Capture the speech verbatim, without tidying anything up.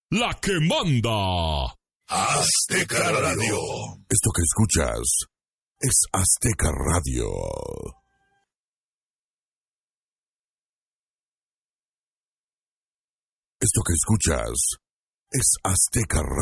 la que manda. Azteca Radio. Esto que escuchas es Azteca Radio. Esto que escuchas es Azteca Radio.